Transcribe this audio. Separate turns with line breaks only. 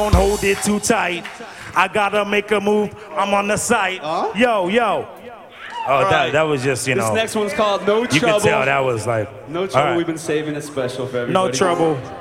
Don't hold it too tight. I gotta make a move. I'm on the site. Yo, yo. Oh, that was just, you know.
This next one's called No Trouble.
You can tell that was like.
No Trouble. We've been saving it special for everybody.
No Trouble.